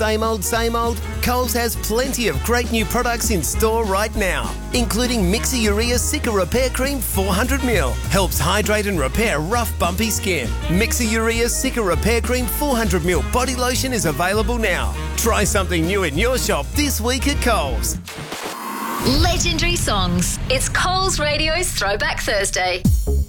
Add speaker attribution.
Speaker 1: Same old? Coles has plenty of great new products in store right now, including Mixer Urea Cica Repair Cream 400ml. Helps hydrate and repair rough, bumpy skin. Mixer Urea Cica Repair Cream 400ml body lotion is available now. Try something new in your shop this week at Coles.
Speaker 2: Legendary songs. It's Coles Radio's Throwback Thursday.